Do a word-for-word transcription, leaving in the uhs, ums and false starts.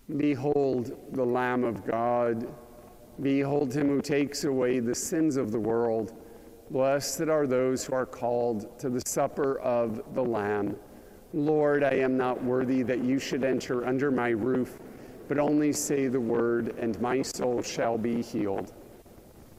Behold the Lamb of God. Behold him who takes away the sins of the world. Blessed are those who are called to the supper of the Lamb. Lord, I am not worthy that you should enter under my roof, but only say the word, and my soul shall be healed.